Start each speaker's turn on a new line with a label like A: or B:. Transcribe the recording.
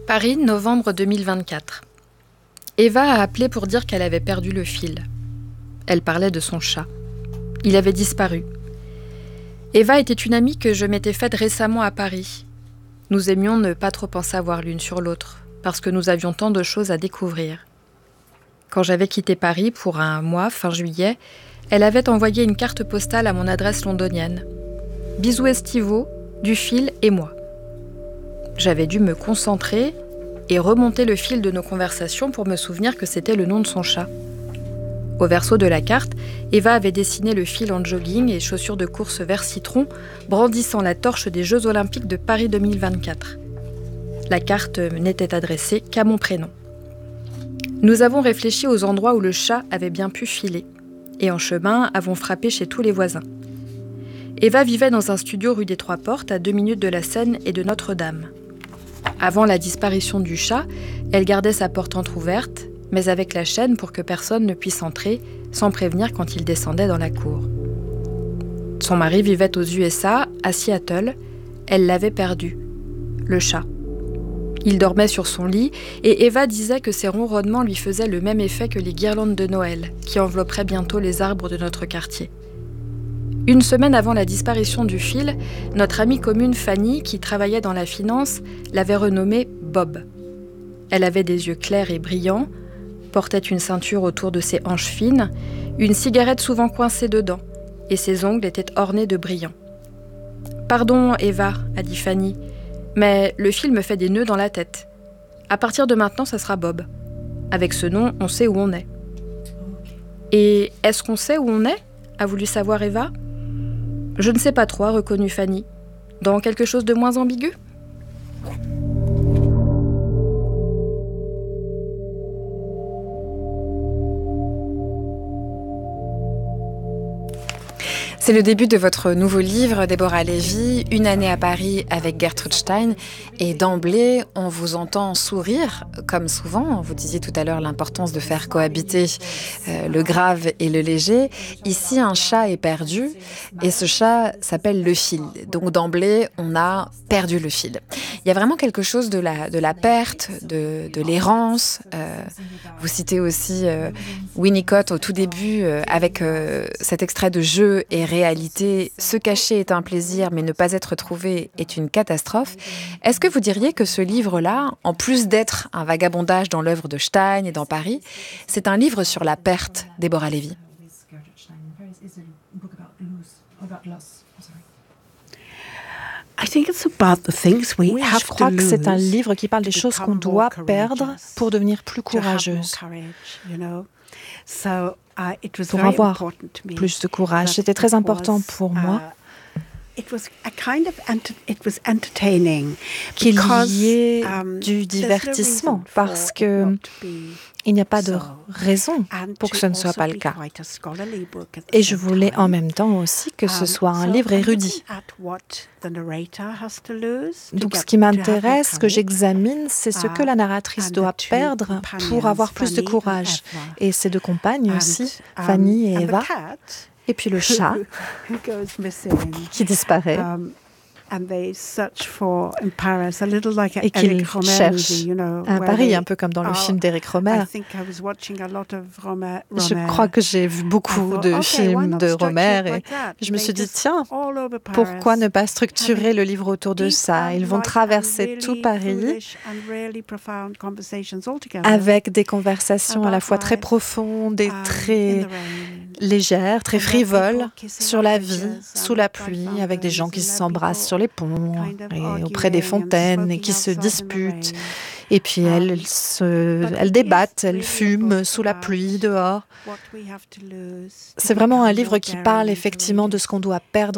A: Paris, novembre 2024. Eva a appelé pour dire qu'elle avait perdu le fil. Elle parlait de son chat. Il avait disparu. Eva était une amie que je m'étais faite récemment à Paris. Nous aimions ne pas trop en savoir l'une sur l'autre, parce que nous avions tant de choses à découvrir. Quand j'avais quitté Paris pour un mois, fin juillet, elle avait envoyé une carte postale à mon adresse londonienne. Bisous estivaux, du fil et moi. J'avais dû me concentrer et remonter le fil de nos conversations pour me souvenir que c'était le nom de son chat. Au verso de la carte, Eva avait dessiné le fil en jogging et chaussures de course vert citron, brandissant la torche des Jeux Olympiques de Paris 2024. La carte n'était adressée qu'à mon prénom. Nous avons réfléchi aux endroits où le chat avait bien pu filer, et en chemin avons frappé chez tous les voisins. Eva vivait dans un studio rue des Trois Portes, à 2 minutes de la Seine et de Notre-Dame. Avant la disparition du chat, elle gardait sa porte entr'ouverte, mais avec la chaîne pour que personne ne puisse entrer sans prévenir quand il descendait dans la cour. Son mari vivait aux USA, à Seattle. Elle l'avait perdu. Le chat. Il dormait sur son lit et Eva disait que ses ronronnements lui faisaient le même effet que les guirlandes de Noël qui envelopperaient bientôt les arbres de notre quartier. Une semaine avant la disparition du fil, notre amie commune Fanny, qui travaillait dans la finance, l'avait renommé Bob. Elle avait des yeux clairs et brillants, portait une ceinture autour de ses hanches fines, une cigarette souvent coincée dedans, et ses ongles étaient ornés de brillants. « Pardon, Eva, a dit Fanny, mais le fil me fait des nœuds dans la tête. À partir de maintenant, ça sera Bob. Avec ce nom, on sait où on est. » « Et est-ce qu'on sait où on est ?» a voulu savoir Eva. « Je ne sais pas trop, a reconnu Fanny. Dans quelque chose de moins ambigu ? »
B: C'est le début de votre nouveau livre, Déborah Lévy, Une année à Paris avec Gertrude Stein. Et d'emblée, on vous entend sourire, comme souvent. Vous disiez tout à l'heure l'importance de faire cohabiter le grave et le léger. Ici, un chat est perdu et ce chat s'appelle le fil. Donc d'emblée, on a perdu le fil. Il y a vraiment quelque chose de la perte, de l'errance. Vous citez aussi Winnicott au tout début avec cet extrait de Jeu et réalité, se cacher est un plaisir, mais ne pas être trouvé est une catastrophe. Est-ce que vous diriez que ce livre-là, en plus d'être un vagabondage dans l'œuvre de Stein et dans Paris, c'est un livre sur la perte, Déborah Lévy?
C: Oui, je crois que c'est un livre qui parle des choses qu'on doit perdre pour devenir plus courageuse. Pour avoir plus de courage. C'était très important pour moi qu'il y ait du divertissement parce qu'il n'y a pas de raison pour que ce ne soit pas le cas. Et je voulais en même temps aussi que ce soit un livre érudit. Donc ce qui m'intéresse, ce que j'examine, c'est ce que la narratrice doit perdre pour avoir plus de courage. Et ses deux compagnes aussi, Fanny et Eva. Et puis le chat qui disparaît et qu'il cherche à Paris, un peu comme dans le film d'Éric Rohmer. Je crois que j'ai vu beaucoup de films de Rohmer et je me suis dit, tiens, pourquoi ne pas structurer le livre autour de ça? Ils vont traverser tout Paris avec des conversations à la fois très profondes et très légères, très frivoles, sur la vie, sous la pluie, avec des gens qui s'embrassent sur les ponts et auprès des fontaines et qui se disputent. Et puis elles débattent, elles fument sous la pluie dehors. C'est vraiment un livre qui parle effectivement de ce qu'on doit perdre